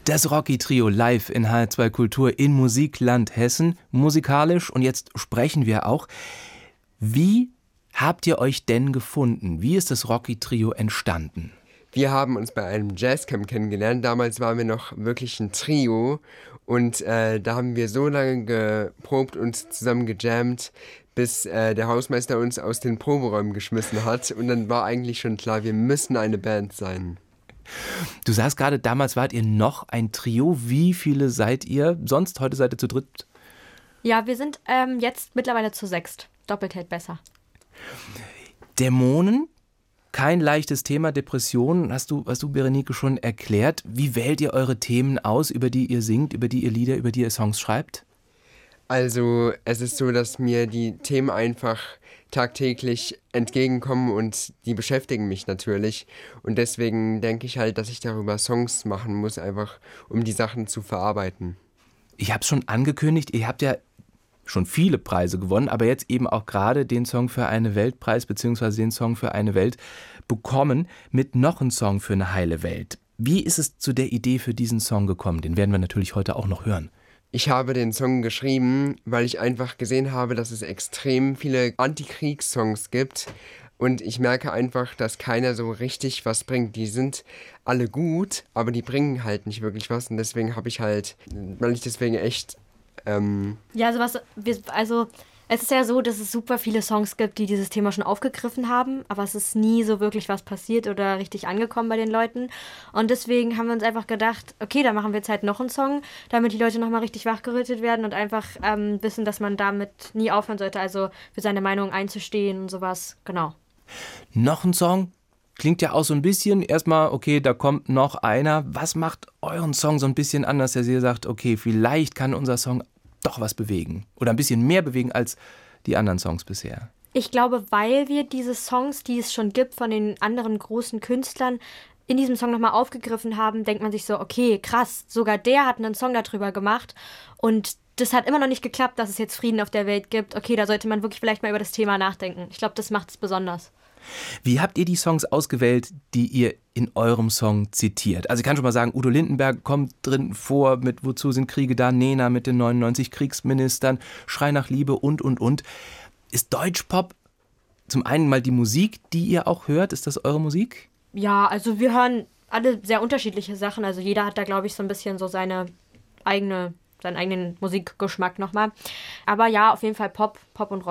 Das Rocky-Trio live in HR2 Kultur in Musikland Hessen, musikalisch. Und jetzt sprechen wir auch. Wie habt ihr euch denn gefunden? Wie ist das Rocky-Trio entstanden? Wir haben uns bei einem Jazzcamp kennengelernt. Damals waren wir noch wirklich ein Trio. Und da haben wir so lange geprobt und zusammen gejammt, bis der Hausmeister uns aus den Proberäumen geschmissen hat. Und dann war eigentlich schon klar, wir müssen eine Band sein. Du sagst gerade, damals wart ihr noch ein Trio. Wie viele seid ihr? Sonst, heute seid ihr zu dritt? Ja, wir sind jetzt mittlerweile zu sechst. Doppelt hält besser. Dämonen? Kein leichtes Thema, Depressionen, hast du Berenike schon erklärt. Wie wählt ihr eure Themen aus, über die ihr singt, über die ihr Lieder, über die ihr Songs schreibt? Also es ist so, dass mir die Themen einfach tagtäglich entgegenkommen und die beschäftigen mich natürlich. Und deswegen denke ich halt, dass ich darüber Songs machen muss, einfach um die Sachen zu verarbeiten. Ich habe es schon angekündigt, ihr habt ja schon viele Preise gewonnen, aber jetzt eben auch gerade den Song für eine Weltpreis beziehungsweise den Song für eine Welt bekommen mit noch einem Song für eine heile Welt. Wie ist es zu der Idee für diesen Song gekommen? Den werden wir natürlich heute auch noch hören. Ich habe den Song geschrieben, weil ich einfach gesehen habe, dass es extrem viele Antikriegssongs gibt. Und ich merke einfach, dass keiner so richtig was bringt. Die sind alle gut, aber die bringen halt nicht wirklich was. Und deswegen habe ich halt, weil ich deswegen echt... Ja, es ist ja so, dass es super viele Songs gibt, die dieses Thema schon aufgegriffen haben, aber es ist nie so wirklich was passiert oder richtig angekommen bei den Leuten. Und deswegen haben wir uns einfach gedacht, okay, dann machen wir jetzt halt noch einen Song, damit die Leute nochmal richtig wachgerüttelt werden und einfach wissen, dass man damit nie aufhören sollte, also für seine Meinung einzustehen und sowas, genau. Noch ein Song? Klingt ja auch so ein bisschen, erstmal, okay, da kommt noch einer. Was macht euren Song so ein bisschen anders, dass ihr sagt, okay, vielleicht kann unser Song doch was bewegen oder ein bisschen mehr bewegen als die anderen Songs bisher? Ich glaube, weil wir diese Songs, die es schon gibt von den anderen großen Künstlern, in diesem Song nochmal aufgegriffen haben, denkt man sich so, okay, krass, sogar der hat einen Song darüber gemacht und das hat immer noch nicht geklappt, dass es jetzt Frieden auf der Welt gibt. Okay, da sollte man wirklich vielleicht mal über das Thema nachdenken. Ich glaube, das macht es besonders. Wie habt ihr die Songs ausgewählt, die ihr in eurem Song zitiert? Also ich kann schon mal sagen, Udo Lindenberg kommt drin vor mit Wozu sind Kriege da, Nena mit den 99 Kriegsministern, Schrei nach Liebe und. Ist Deutschpop zum einen mal die Musik, die ihr auch hört? Ist das eure Musik? Ja, also wir hören alle sehr unterschiedliche Sachen. Also jeder hat da, glaube ich, so ein bisschen so seinen eigenen Musikgeschmack nochmal. Aber ja, auf jeden Fall Pop und Rock.